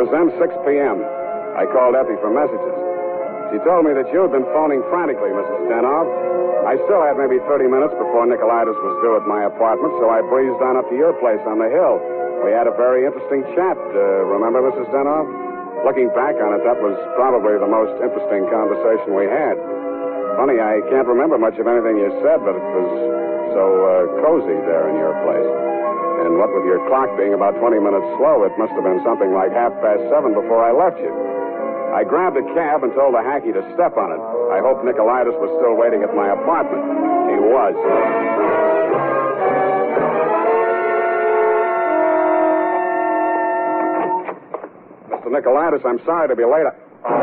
then 6 p.m. I called Effie for messages. She told me that you had been phoning frantically, Mrs. Stenov. I still had maybe 30 minutes before Nicolaitis was due at my apartment, so I breezed on up to your place on the hill. We had a very interesting chat. Remember, Mrs. Stenov? Looking back on it, that was probably the most interesting conversation we had. Funny, I can't remember much of anything you said, but it was so cozy there in your place. And what with your clock being about 20 minutes slow, it must have been something like 7:30 before I left you. I grabbed a cab and told the hacky to step on it. I hoped Nicolaitis was still waiting at my apartment. He was. Mr. Nicolaitis, I'm sorry to be late.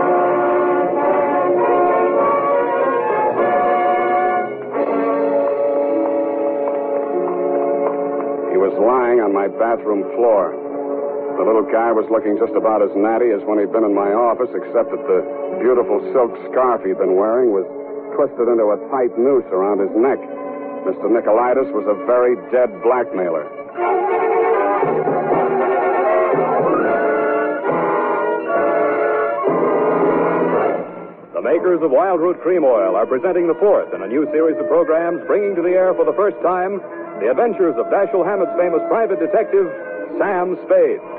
He was lying on my bathroom floor. The little guy was looking just about as natty as when he'd been in my office, except that the beautiful silk scarf he'd been wearing was twisted into a tight noose around his neck. Mr. Nicolaitis was a very dead blackmailer. The makers of Wild Root Cream Oil are presenting the fourth in a new series of programs bringing to the air for the first time the adventures of Dashiell Hammett's famous private detective, Sam Spade.